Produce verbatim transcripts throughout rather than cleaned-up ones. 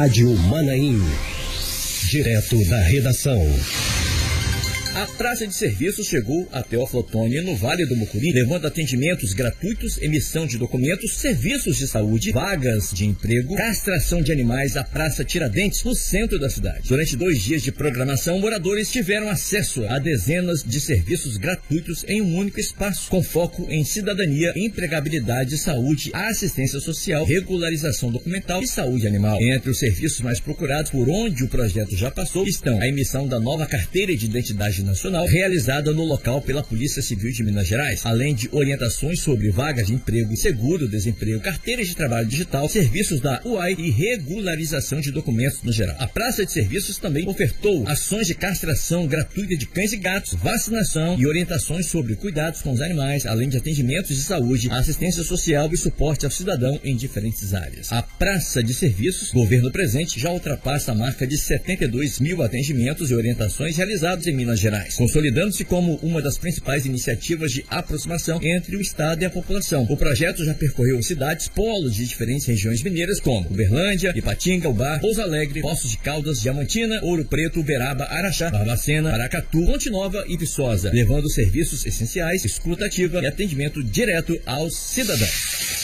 Rádio Manaim. Direto da redação. A praça de serviços chegou até o Flotone no Vale do Mucuri, levando atendimentos gratuitos, emissão de documentos, serviços de saúde, vagas de emprego, castração de animais à Praça Tiradentes, no centro da cidade. Durante dois dias de programação, moradores tiveram acesso a dezenas de serviços gratuitos em um único espaço, com foco em cidadania, empregabilidade, saúde, assistência social, regularização documental e saúde animal. Entre os serviços mais procurados por onde o projeto já passou estão a emissão da nova carteira de identidade nacional, realizada no local pela Polícia Civil de Minas Gerais, além de orientações sobre vagas de emprego, seguro-desemprego, carteiras de trabalho digital, serviços da U A I e regularização de documentos no geral. A Praça de Serviços também ofertou ações de castração gratuita de cães e gatos, vacinação e orientações sobre cuidados com os animais, além de atendimentos de saúde, assistência social e suporte ao cidadão em diferentes áreas. A Praça de Serviços, governo presente, já ultrapassa a marca de setenta e dois mil atendimentos e orientações realizados em Minas Gerais, consolidando-se como uma das principais iniciativas de aproximação entre o Estado e a população. O projeto já percorreu cidades, polos de diferentes regiões mineiras como Uberlândia, Ipatinga, Ubá, Pouso Alegre, Poços de Caldas, Diamantina, Ouro Preto, Uberaba, Araxá, Barbacena, Paracatu, Ponte Nova e Viçosa, levando serviços essenciais, escuta ativa e atendimento direto aos cidadãos.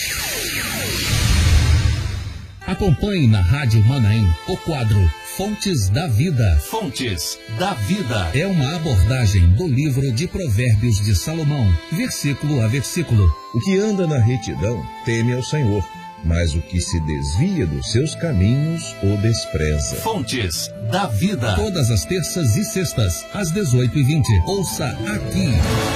Acompanhe na Rádio Manaim o quadro Fontes da Vida. Fontes da Vida é uma abordagem do livro de Provérbios de Salomão, versículo a versículo. O que anda na retidão teme ao Senhor, mas o que se desvia dos seus caminhos o despreza. Fontes da Vida. Todas as terças e sextas, às dezoito e vinte. Ouça aqui.